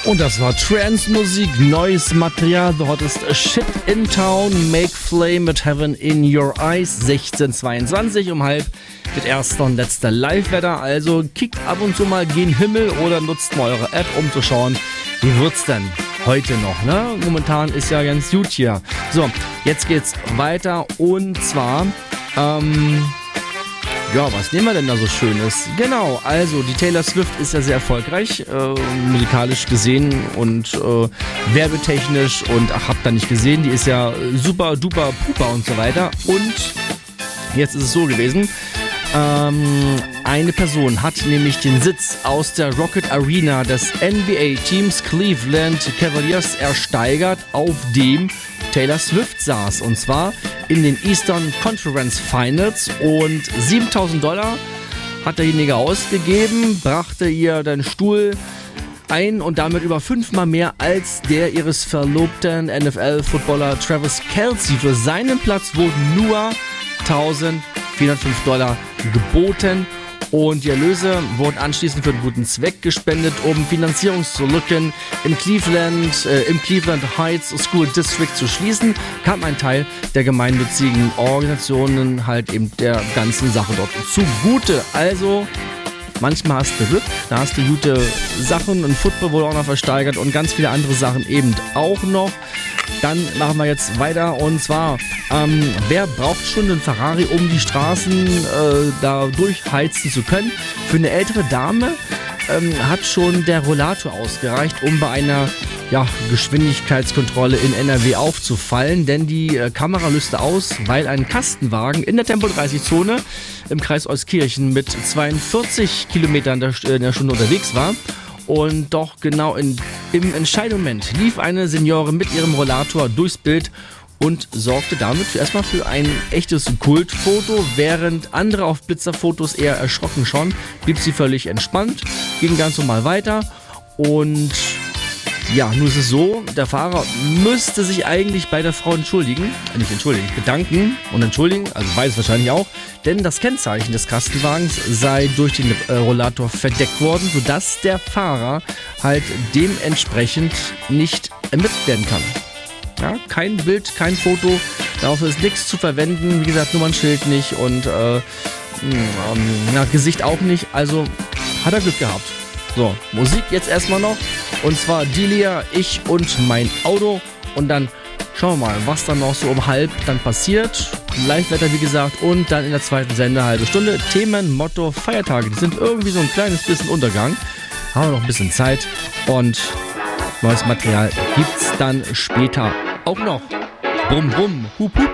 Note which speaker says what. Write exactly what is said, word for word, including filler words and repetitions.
Speaker 1: Und das war Trance-Musik, neues Material, The Hottest Shit in Town, Make Flame mit Heaven in Your Eyes, sechzehn Uhr zweiundzwanzig um halb mit erster und letzter Live-Wetter. Also kickt ab und zu mal gen Himmel oder nutzt mal eure App, um zu schauen, wie wird's denn heute noch, ne? Momentan ist ja ganz gut hier. So, jetzt geht's weiter und zwar, ähm... ja, was nehmen wir denn da so Schönes? Genau, also die Taylor Swift ist ja sehr erfolgreich, äh, musikalisch gesehen und äh, werbetechnisch und ach, habt ihr nicht gesehen, die ist ja super duper puper und so weiter. Und jetzt ist es so gewesen, ähm, eine Person hat nämlich den Sitz aus der Rocket Arena des N B A-Teams Cleveland Cavaliers ersteigert, auf dem Taylor Swift saß, und zwar in den Eastern Conference Finals, und siebentausend Dollar hat derjenige ausgegeben, brachte ihr den Stuhl ein und damit über fünfmal mehr als der ihres verlobten N F L-Footballer Travis Kelce. Für seinen Platz wurden nur eintausendvierhundertfünf Dollar geboten. Und die Erlöse wurden anschließend für einen guten Zweck gespendet, um Finanzierungslücken im Cleveland, äh, im Cleveland Heights School District zu schließen, kam ein Teil der gemeinnützigen Organisationen halt eben der ganzen Sache dort zugute. Also manchmal hast du Glück, da hast du gute Sachen, ein Football wurde auch noch versteigert und ganz viele andere Sachen eben auch noch. Dann machen wir jetzt weiter, und zwar, ähm, wer braucht schon einen Ferrari, um die Straßen äh, da durchheizen zu können? Für eine ältere Dame ähm, hat schon der Rollator ausgereicht, um bei einer ja, Geschwindigkeitskontrolle in N R W aufzufallen, denn die äh, Kamera löste aus, weil ein Kastenwagen in der Tempo dreißig Zone im Kreis Euskirchen mit zweiundvierzig Kilometern der, äh, der Stunde unterwegs war. Und doch genau in, im Entscheidungsmoment lief eine Seniore mit ihrem Rollator durchs Bild und sorgte damit erstmal für ein echtes Kultfoto. Während andere auf Blitzerfotos eher erschrocken schauen, blieb sie völlig entspannt, ging ganz normal weiter. Und ja, nun ist es so, der Fahrer müsste sich eigentlich bei der Frau entschuldigen, äh nicht entschuldigen, bedanken und entschuldigen, also weiß es wahrscheinlich auch, denn das Kennzeichen des Kastenwagens sei durch den äh, Rollator verdeckt worden, sodass der Fahrer halt dementsprechend nicht ermittelt werden kann. Ja, kein Bild, kein Foto, darauf ist nichts zu verwenden, wie gesagt, Nummernschild nicht und äh, ähm, ja, Gesicht auch nicht, also hat er Glück gehabt. So, Musik jetzt erstmal noch, und zwar Delia, Ich und mein Auto, und dann schauen wir mal, was dann noch so um halb dann passiert. Live-Wetter, wie gesagt, und dann in der zweiten Sende halbe Stunde Themen, Motto, Feiertage. Die sind irgendwie so ein kleines bisschen Untergang. Haben wir noch ein bisschen Zeit, und neues Material gibt's dann später auch noch. Bum bum, hup hup.